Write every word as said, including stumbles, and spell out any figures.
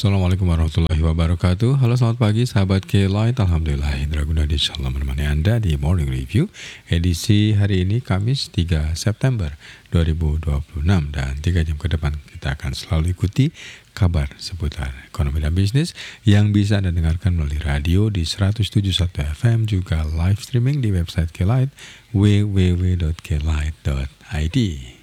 Assalamualaikum warahmatullahi wabarakatuh. Halo selamat pagi sahabat K-Light. Alhamdulillah Indra Gunadi insyaallah menemani Anda di Morning Review edisi hari ini Kamis tiga September dua ribu dua puluh enam, dan tiga jam ke depan kita akan selalu ikuti kabar seputar ekonomi dan bisnis yang bisa Anda dengarkan melalui radio di seratus tujuh puluh satu F M, juga live streaming di website K-Light w w w dot k light dot i d.